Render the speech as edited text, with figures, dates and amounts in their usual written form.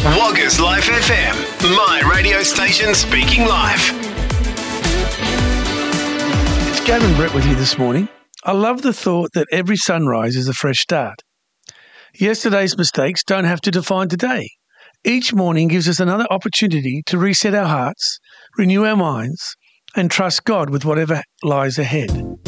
Woggers Life FM, my radio station speaking live. It's Gavin Brett with you this morning. I love the thought that every sunrise is a fresh start. Yesterday's mistakes don't have to define today. Each morning gives us another opportunity to reset our hearts, renew our minds, and trust God with whatever lies ahead.